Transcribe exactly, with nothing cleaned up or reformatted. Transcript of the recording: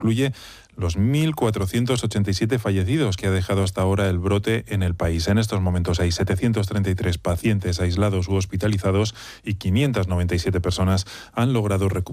incluye los mil cuatrocientos ochenta y siete fallecidos que ha dejado hasta ahora el brote en el país. En estos momentos hay setecientos treinta y tres pacientes aislados u hospitalizados y quinientas noventa y siete personas han logrado recuperar